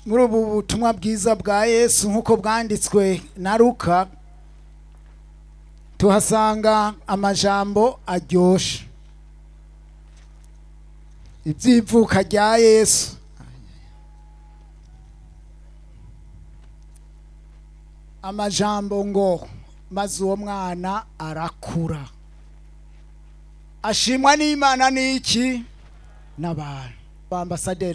muri ubu butumwa bwiza bwa Yesu nk'uko bwanditswe na Luka tuhasanga amajambo aryoshe. Ivyivuka rya Yesu, amajambo ngo maze uwo mwana arakura, ashimwa n'Imana n'iki n'abantu. Ambasaderi